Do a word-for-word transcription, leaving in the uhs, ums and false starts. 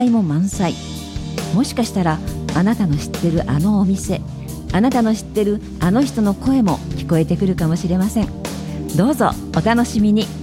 も満載。もしかしたらあなたの知ってるあのお店、あなたの知ってるあの人の声も聞こえてくるかもしれません。どうぞお楽しみに。